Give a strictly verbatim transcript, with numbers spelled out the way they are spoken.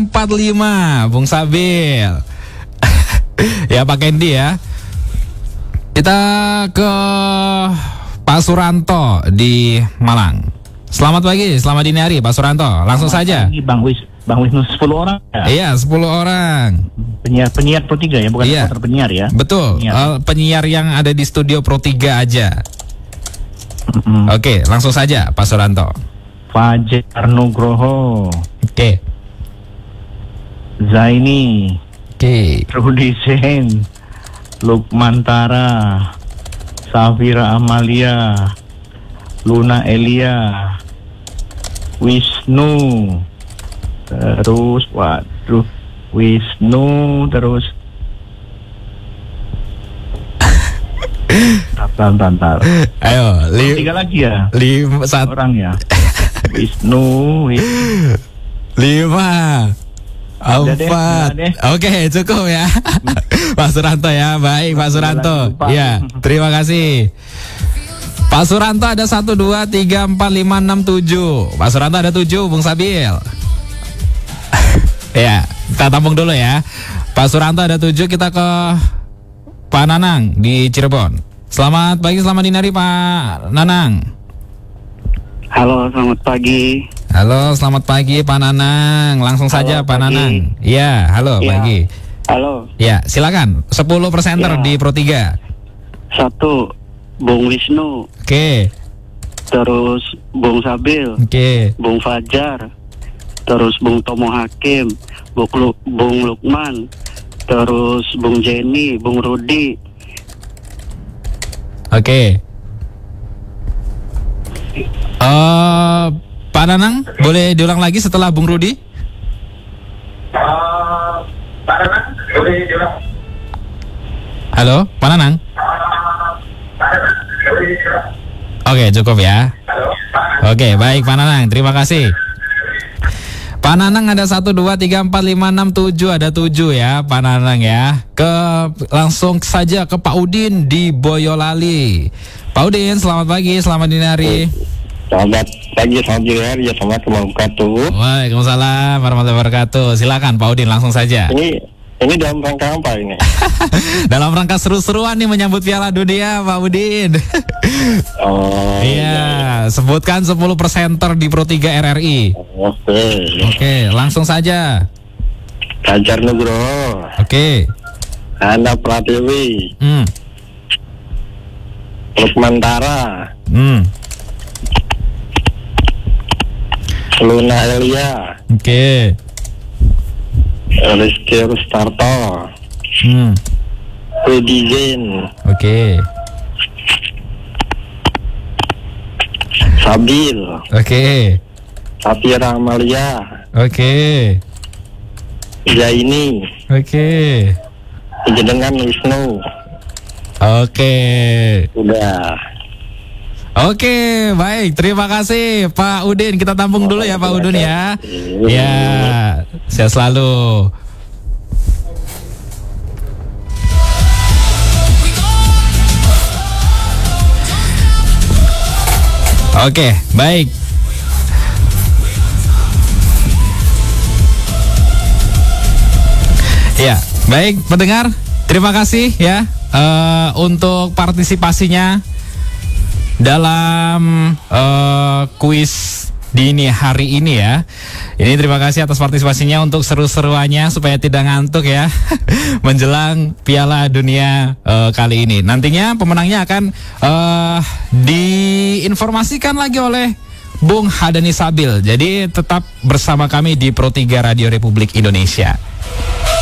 empat lima, Bung Sabil. Ya Pak Kendi ya. Kita ke Pak Suranto di Malang. Selamat pagi, selamat dini hari Pak Suranto. Langsung selamat saja. Pagi, Bang Wis, Bang Wisnu, sepuluh orang ya? Iya, sepuluh orang. Penyiar penyiar Pro tiga ya, bukan Iya. reporter penyiar ya? Betul. Penyiar. Uh, penyiar yang ada di studio Pro tiga aja. Mm-hmm. Oke, langsung saja Pak Suranto. Fajar Nugroho, Oke. Zaini, Oke. Rudi Sen, Lukmantara, Safira Amalia, Luna Elia, Wisnu, terus waduh Wisnu terus Tantar, tantar. Ayo, li- Tiga lagi ya? lima, satu, Orang ya. Wisnu, Wisnu. lima, Udah deh, empat. udah deh. Oke, cukup ya. Pak Suranto ya, baik Pak Suranto. Lupa. Ya, terima kasih. Pak Suranto ada satu, dua, tiga, empat, lima, enam, tujuh. Pak Suranto ada tujuh, Bung Sabil. Ya, kita tampung dulu ya. Pak Suranto ada tujuh, kita ke Pak Nanang di Cirebon. Selamat pagi, selamat dini hari Pak Nanang. Halo, selamat pagi. Halo, selamat pagi Pak Nanang. Langsung Halo, saja Pak pagi. Nanang. Iya, halo Ya. pagi. Halo, Ya, silakan. sepuluh presenter Ya. di Pro tiga. satu Bung Wisnu, Oke. terus Bung Sabil, Oke. Bung Fajar, terus Bung Tomo Hakim, Bung, Lu- Bung Lukman, terus Bung Jenny, Bung Rudi. Oke. Eh, Pak Nanang, boleh diulang lagi setelah Bung Rudi? Pak Nanang, boleh diulang? Halo, Pak Nanang. Oke, cukup ya. Oke, baik Pak Nanang, terima kasih. Pak Nanang ada satu, dua, tiga, empat, lima, enam, tujuh. Ada tujuh ya Pak Nanang ya. Ke Langsung saja ke Pak Udin di Boyolali. Pak Udin, selamat pagi, selamat dini hari. Selamat pagi, selamat dini hari, ya, Assalamualaikum warahmatullahi wabarakatuh. Waalaikumsalam warahmatullahi wabarakatuh. Silakan Pak Udin, langsung saja. Ini ini dalam rangka apa ini? Dalam rangka seru-seruan nih menyambut Piala Dunia Pak Udin. Oh Iya, sebutkan sepuluh presenter di Pro tiga R R I. Oke. Oke, langsung saja. Fajar Nugroho, Oke. Ana Pratiwi, Hmm. Lukmantara, Hmm. Luna Elia, Oke. Rizky Rustarto, Hmm. Rudi Zen, Oke. Sabil, Oke. Safira Amalia, Oke. Zaini, Oke. Jenengan Wisnu. Oke. Udah. Oke, baik. Terima kasih Pak Udin. Kita tampung dulu ya Pak Udin ya. Ya, sehat selalu. Oke, baik. Ya, baik pendengar. Terima kasih ya eh, untuk partisipasinya dalam uh, kuis dini hari ini ya. Ini terima kasih atas partisipasinya untuk seru-seruannya supaya tidak ngantuk ya menjelang Piala Dunia uh, kali ini. Nantinya pemenangnya akan uh, diinformasikan lagi oleh Bung Hadani Sabil. Jadi tetap bersama kami di Pro tiga Radio Republik Indonesia.